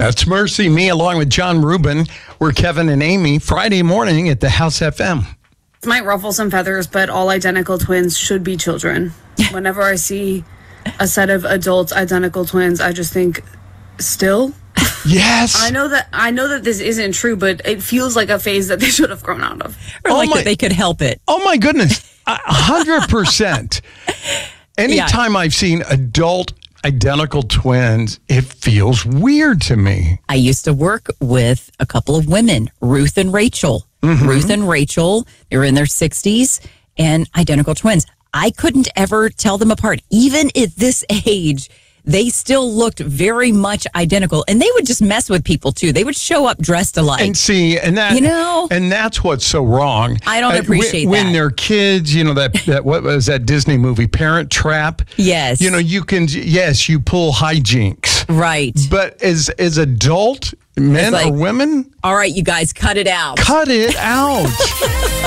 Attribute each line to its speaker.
Speaker 1: That's Mercy, me, along with John Rubin. We're Kevin and Amy, Friday morning at the House FM.
Speaker 2: It might ruffle some feathers, but all identical twins should be children. Whenever I see a set of adult identical twins, I just think, still?
Speaker 1: Yes.
Speaker 2: I know that this isn't true, but it feels like a phase that they should have grown out of.
Speaker 3: Or that they could help it.
Speaker 1: Oh, my goodness. 100%. Anytime I've seen adult identical twins, it feels weird to me.
Speaker 3: I used to work with a couple of women, Ruth and Rachel. Ruth and Rachel, they were in their 60s and identical twins. I couldn't ever tell them apart. Even at this age, they still looked very much identical. And they would just mess with people, too. They would show up dressed alike.
Speaker 1: And see, and that's what's so wrong.
Speaker 3: I don't appreciate that.
Speaker 1: When they're kids, that what was that Disney movie, Parent Trap?
Speaker 3: Yes.
Speaker 1: You pull hijinks.
Speaker 3: Right.
Speaker 1: But as adult men or women?
Speaker 3: All right, you guys, cut it out.
Speaker 1: Cut it out.